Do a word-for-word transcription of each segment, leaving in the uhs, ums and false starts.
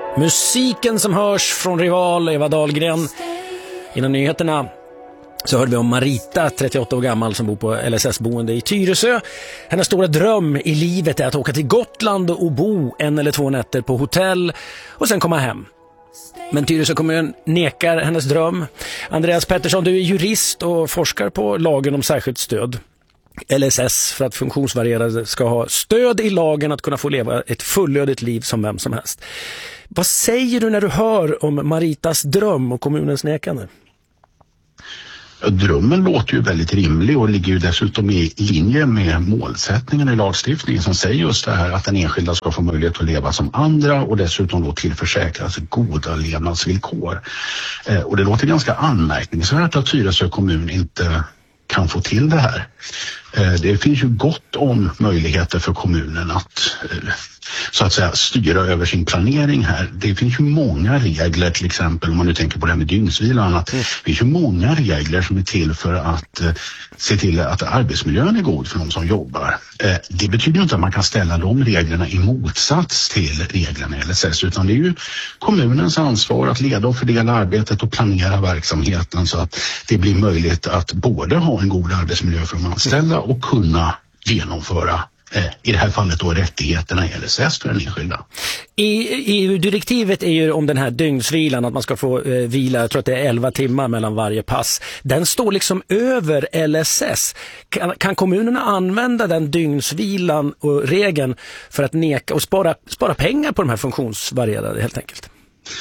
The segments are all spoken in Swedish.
Musiken som hörs från Rival, Eva Dahlgren. Innan nyheterna så hörde vi om Marita, trettioåtta år gammal, som bor på L S S-boende i Tyresö. Hennes stora dröm i livet är att åka till Gotland och bo en eller två nätter på hotell och sen komma hem. Men Tyresö kommun nekar hennes dröm. Andreas Pettersson, du är jurist och forskar på lagen om särskilt stöd, L S S, för att funktionsvarierade ska ha stöd i lagen att kunna få leva ett fullödigt liv som vem som helst. Vad säger du när du hör om Maritas dröm och kommunens nekande? Ja, drömmen låter ju väldigt rimlig och ligger ju dessutom i linje med målsättningen i lagstiftningen som säger just det här att den enskilda ska få möjlighet att leva som andra och dessutom då tillförsäkras goda levnadsvillkor. Eh, och det låter ganska anmärkningsvärt att Tyresö kommun inte kan få till det här. Eh, det finns ju gott om möjligheter för kommunen att eh, så att säga styra över sin planering här. Det finns ju många regler, till exempel om man nu tänker på det här med dygnsvila och annat. Mm. Det finns ju många regler som är till för att eh, se till att arbetsmiljön är god för de som jobbar. Eh, det betyder inte att man kan ställa de reglerna i motsats till reglerna i L S S, utan det är ju kommunens ansvar att leda och fördela arbetet och planera verksamheten så att det blir möjligt att både ha en god arbetsmiljö för de anställda och kunna genomföra i det här fallet då rättigheterna i L S S för den enskilda. I E U-direktivet är ju om den här dygnsvilan, att man ska få eh, vila, jag tror att det är elva timmar mellan varje pass. Den står liksom över L S S. Kan, kan kommunerna använda den dygnsvilan och regeln för att neka och spara, spara pengar på de här funktionsvarierade helt enkelt?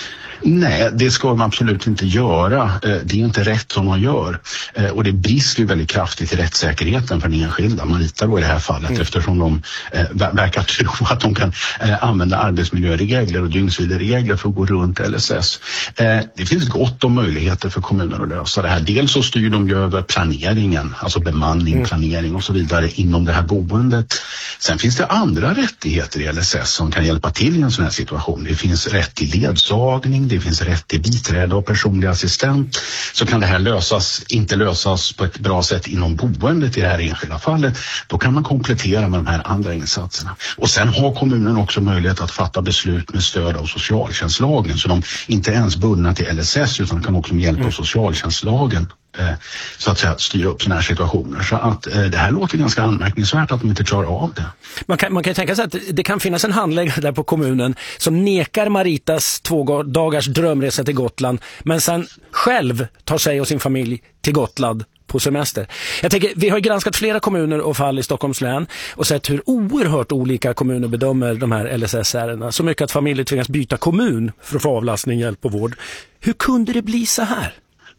Nej, det ska man absolut inte göra. Det är inte rätt som man gör. Och det brister ju väldigt kraftigt i rättssäkerheten för den enskilda. Man litar då i det här fallet mm. eftersom de eh, verkar tro att de kan eh, använda arbetsmiljöregler och dygnsvileregler för att gå runt L S S. Eh, det finns gott om möjligheter för kommuner att lösa det här. Dels så styr de ju över planeringen, alltså bemanning, mm. planering och så vidare inom det här boendet. Sen finns det andra rättigheter i L S S som kan hjälpa till i en sån här situation. Det finns rätt till ledsagning, det finns rätt till biträde och personlig assistent, så kan det här lösas, inte lösas på ett bra sätt inom boendet i det här enskilda fallet. Då kan man komplettera med de här andra insatserna. Och sen har kommunen också möjlighet att fatta beslut med stöd av socialtjänstlagen, så de inte ens bundna till L S S utan kan också med hjälp av socialtjänstlagen så att säga styra upp såna här situationer. Så att eh, det här låter ganska anmärkningsvärt att de inte klarar av det. Man kan, man kan tänka sig att det kan finnas en handläggare där på kommunen som nekar Maritas två dagars drömresa till Gotland, men sen själv tar sig och sin familj till Gotland på semester. Jag tänker, vi har granskat flera kommuner och fall i Stockholms län och sett hur oerhört olika kommuner bedömer de här L S S-ärendena. Så mycket att familjer tvingas byta kommun för att få avlastning, hjälp och vård. Hur kunde det bli så här?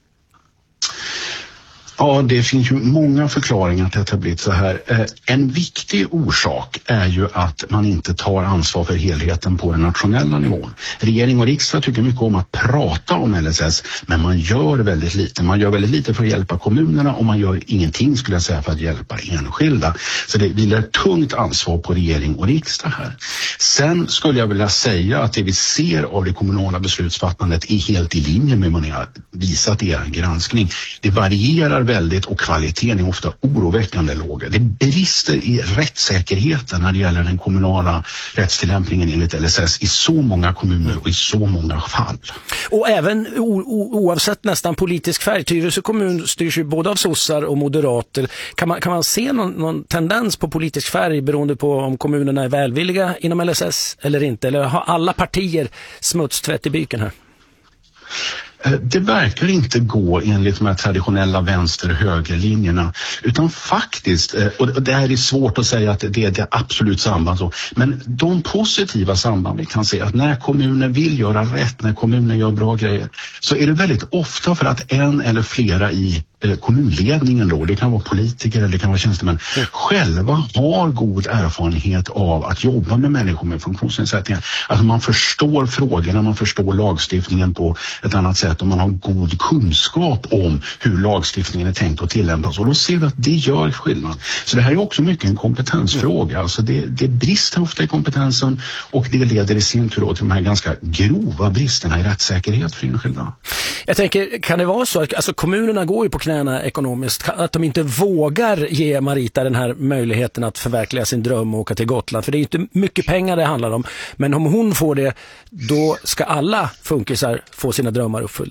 Ja, det finns ju många förklaringar till att det har blivit så här. Eh, en viktig orsak är ju att man inte tar ansvar för helheten på den nationella nivån. Regering och riksdag tycker mycket om att prata om L S S, men man gör väldigt lite. Man gör väldigt lite för att hjälpa kommunerna och man gör ingenting, skulle jag säga, för att hjälpa enskilda. Så det vilar ett tungt ansvar på regering och riksdag här. Sen skulle jag vilja säga att det vi ser av det kommunala beslutsfattandet är helt i linje med vad ni har visat i er granskning. Det varierar väldigt och kvaliteten är ofta oroväckande låg. Det brister i rättssäkerheten när det gäller den kommunala rättstillämpningen enligt L S S i så många kommuner och i så många fall. Och även o- o- oavsett nästan politisk färg. Tyresö kommun styrs ju både av sossar och moderater. Kan man, kan man se någon, någon tendens på politisk färg beroende på om kommunerna är välvilliga inom L S S eller inte? Eller har alla partier smutstvätt i byken här? Det verkar inte gå enligt de här traditionella vänster-högerlinjerna, utan faktiskt, och det här är svårt att säga att det är det absolut samband så, men de positiva samband vi kan se att när kommunen vill göra rätt, när kommunen gör bra grejer, så är det väldigt ofta för att en eller flera i kommunledningen då, det kan vara politiker eller det kan vara tjänstemän, mm. själva har god erfarenhet av att jobba med människor med funktionsnedsättningar. Alltså man förstår frågorna, man förstår lagstiftningen på ett annat sätt och man har god kunskap om hur lagstiftningen är tänkt att tillämpas och då ser vi att det gör skillnad. Så det här är också mycket en kompetensfråga. Mm. Alltså det, det brister ofta i kompetensen och det leder i sin tur till de här ganska grova bristerna i rättssäkerhet för enskilda. Jag tänker, kan det vara så att alltså, kommunerna går ju på knäna ekonomiskt. Att de inte vågar ge Marita den här möjligheten att förverkliga sin dröm och åka till Gotland. För det är inte mycket pengar det handlar om. Men om hon får det, då ska alla funkisar få sina drömmar uppfyllda.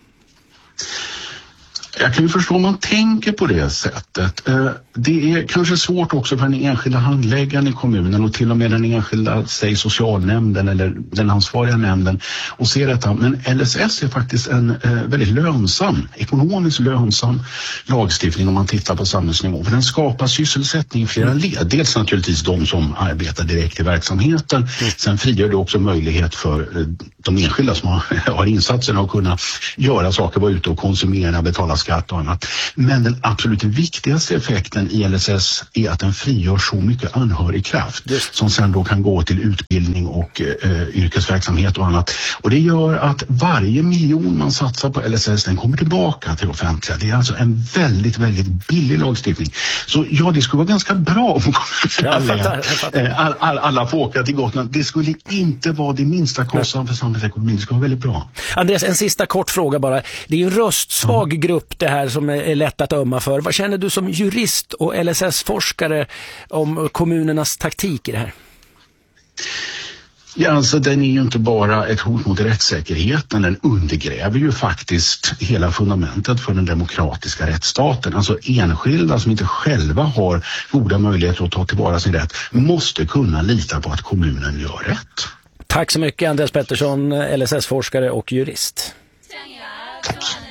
Jag kan ju förstå om man tänker på det sättet. Det är kanske svårt också för den enskilda handläggaren i kommunen och till och med den enskilda, säg socialnämnden eller den ansvariga nämnden att se detta. Men L S S är faktiskt en väldigt lönsam, ekonomiskt lönsam lagstiftning om man tittar på samhällsnivå. För den skapar sysselsättning i flera led. Dels naturligtvis de som arbetar direkt i verksamheten. Sen frigör det också möjlighet för de enskilda som har, har insatserna att kunna göra saker, vara ute och konsumera, betala skatt och annat. Men den absolut viktigaste effekten i L S S är att den frigör så mycket anhörigkraft Just. som sen då kan gå till utbildning och eh, yrkesverksamhet och annat. Och det gör att varje miljon man satsar på L S S den kommer tillbaka till offentliga. Det är alltså en väldigt, väldigt billig lagstiftning. Så ja, det skulle vara ganska bra om jag fattar, jag fattar. All, all, alla får åka till Gotland. Det skulle inte vara det minsta kostnad för samhällsekonomin. Det skulle vara väldigt bra. Andreas, en sista kort fråga bara. Det är ju en röstsvag mm. grupp det här som är lätt att ömma för. Vad känner du som jurist och L S S-forskare om kommunernas taktik i det här? Ja, alltså den är ju inte bara ett hot mot rättssäkerheten, den undergräver ju faktiskt hela fundamentet för den demokratiska rättsstaten. Alltså enskilda som inte själva har goda möjligheter att ta tillvara sin rätt måste kunna lita på att kommunen gör rätt. Tack så mycket Andreas Pettersson, L S S-forskare och jurist. Tack.